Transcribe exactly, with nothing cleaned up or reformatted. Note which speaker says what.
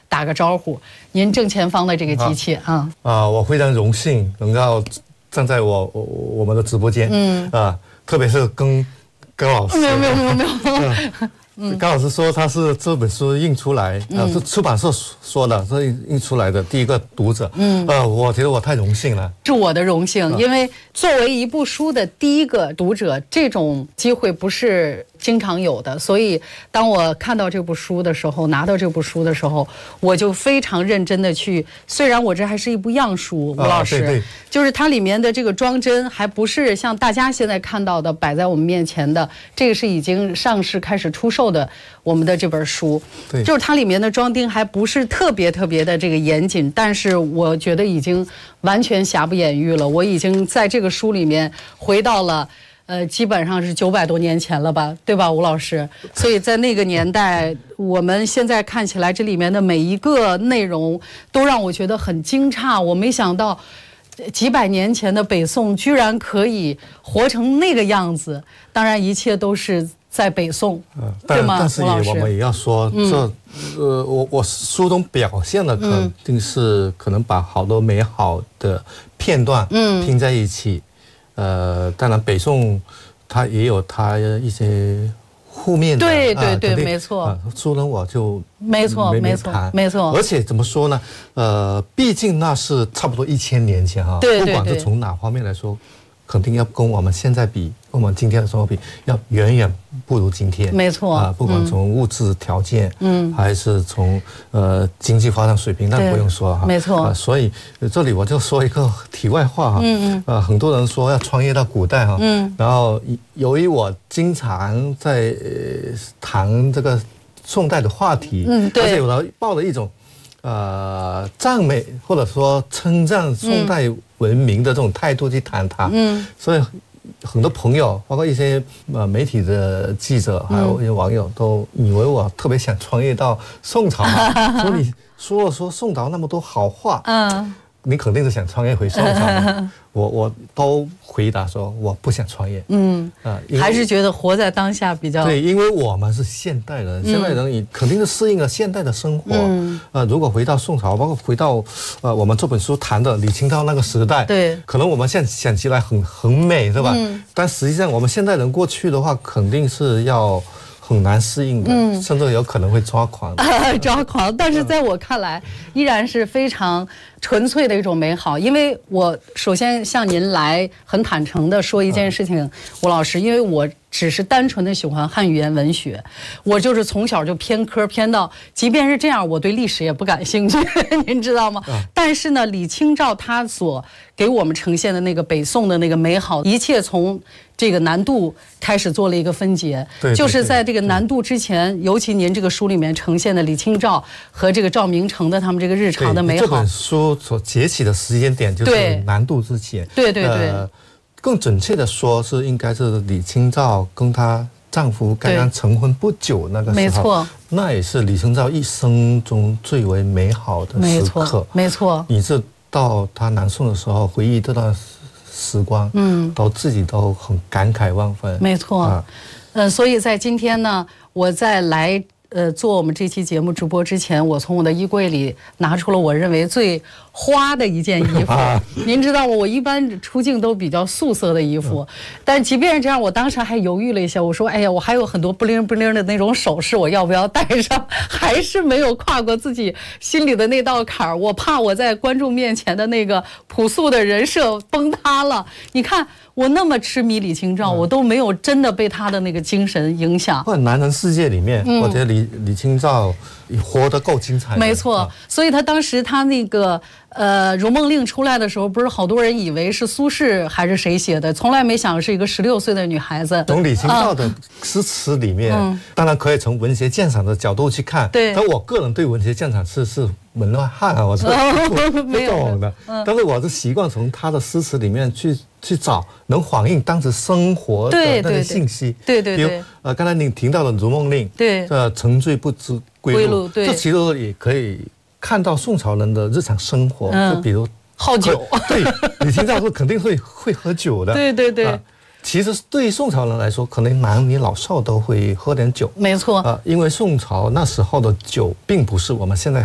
Speaker 1: 打个招呼。您正前方的这个机器啊，
Speaker 2: 啊，我非常荣幸能够站在我我我们的直播间，嗯啊，特别是跟高老师，
Speaker 1: 没有没有没有没有。
Speaker 2: 嗯，高老师说他是这本书印出来，呃，是出版社说的，是印出来的第一个读者。嗯，呃，我觉得我太荣幸了，
Speaker 1: 是我的荣幸，因为作为一部书的第一个读者，这种机会不是经常有的，所以当我看到这部书的时候，拿到这部书的时候，我就非常认真的去。虽然我这还是一部样书，吴老师，
Speaker 2: 啊、对对，
Speaker 1: 就是它里面的这个装帧还不是像大家现在看到的摆在我们面前的，这个是已经上市开始出售的我们的这本书，
Speaker 2: 对，
Speaker 1: 就是它里面的装订还不是特别特别的这个严谨，但是我觉得已经完全瑕不掩瑜了。我已经在这个书里面回到了。呃，基本上是九百多年前了吧，对吧，吴老师？所以在那个年代，我们现在看起来这里面的每一个内容都让我觉得很惊诧。我没想到，几百年前的北宋居然可以活成那个样子。当然，一切都是在北宋，
Speaker 2: 呃、
Speaker 1: 对吗？
Speaker 2: 但是也我们也要说，嗯、这呃，我我书中表现的肯定是可能把好多美好的片段嗯拼在一起。嗯呃，当然，北宋它也有它一些负面的，
Speaker 1: 对对对，
Speaker 2: 啊、
Speaker 1: 没错。
Speaker 2: 书呢，我就
Speaker 1: 没错没错没错。
Speaker 2: 而且怎么说呢？呃，毕竟那是差不多一千年前哈，
Speaker 1: 对对对，
Speaker 2: 不管是从哪方面来说，肯定要跟我们现在比，跟我们今天的生活比，要远远不如今天。
Speaker 1: 没错
Speaker 2: 啊、呃，不管从物质条件，嗯，还是从呃经济发展水平，那不用说哈。
Speaker 1: 没错、
Speaker 2: 呃。所以这里我就说一个题外话哈，嗯嗯，呃，很多人说要穿越到古代哈，嗯，然后由于我经常在、呃、谈这个宋代的话题，嗯，对，而且我抱着一种呃赞美或者说称赞宋代文明的这种态度去谈它，嗯，所以。很多朋友，包括一些呃媒体的记者，还有一些网友，都以为我特别想穿越到宋朝，说你说了说宋朝那么多好话，嗯，你肯定是想穿越回宋朝的。我我都回答说我不想穿越，嗯
Speaker 1: 啊，还是觉得活在当下比较
Speaker 2: 对，因为我们是现代人，现代人你肯定是适应了现代的生活，嗯，呃，如果回到宋朝，包括回到呃我们这本书谈的李清照那个时代，
Speaker 1: 对，
Speaker 2: 可能我们现在想起来很很美，是吧？嗯，但实际上我们现代人过去的话，肯定是要。很难适应的，嗯，甚至有可能会抓狂的。
Speaker 1: 抓狂，但是在我看来，依然是非常纯粹的一种美好。因为我首先向您来很坦诚的说一件事情，吴老师，因为我只是单纯的喜欢汉语言文学，我就是从小就偏科偏到，即便是这样，我对历史也不感兴趣，您知道吗？但是呢，李清照他所给我们呈现的那个北宋的那个美好，一切从这个南渡开始做了一个分解，
Speaker 2: 对对对，
Speaker 1: 就是在这个南渡之前，尤其您这个书里面呈现的李清照和这个赵明诚的他们这个日常的美好。
Speaker 2: 这本书所崛起的时间点就是南渡之前，
Speaker 1: 对对对。呃
Speaker 2: 更准确的说，是应该是李清照跟她丈夫刚刚成婚不久那个时候，
Speaker 1: 没错，
Speaker 2: 那也是李清照一生中最为美好的时刻，
Speaker 1: 没错。
Speaker 2: 以致到她南宋的时候，回忆这段时光，嗯，都自己都很感慨万分，
Speaker 1: 没错。啊、呃，所以在今天呢，我在来。呃，做我们这期节目直播之前，我从我的衣柜里拿出了我认为最花的一件衣服。您知道吗？我一般出镜都比较素色的衣服，但即便是这样，我当时还犹豫了一下，我说：“哎呀，我还有很多不灵不灵的那种首饰，我要不要戴上？”还是没有跨过自己心里的那道坎儿。我怕我在观众面前的那个朴素的人设崩塌了。你看。我那么痴迷李清照，我都没有真的被她的那个精神影响。
Speaker 2: 或者男人世界里面，嗯、我觉得李李清照活得够精彩。
Speaker 1: 没错，啊、所以她当时她那个呃《如梦令》出来的时候，不是好多人以为是苏轼还是谁写的，从来没想是一个十六岁的女孩子。
Speaker 2: 从李清照的诗词里面，嗯、当然可以从文学鉴赏的角度去看。
Speaker 1: 对，
Speaker 2: 但我个人对文学鉴赏是是门外汉啊，我是不不懂的。嗯、但是我是习惯从她的诗词里面去。去找能反映当时生活的那个信息，
Speaker 1: 对对对，
Speaker 2: 比如呃，刚才您提到的《如梦令》，
Speaker 1: 对，
Speaker 2: 呃，沉醉不知归路，这其实也可以看到宋朝人的日常生活，嗯、就比如
Speaker 1: 好酒，
Speaker 2: 对，李清照是肯定会会喝酒的，
Speaker 1: 对对对。呃
Speaker 2: 其实对于宋朝人来说，可能男女老少都会喝点酒，
Speaker 1: 没错
Speaker 2: 啊、呃，因为宋朝那时候的酒并不是我们现在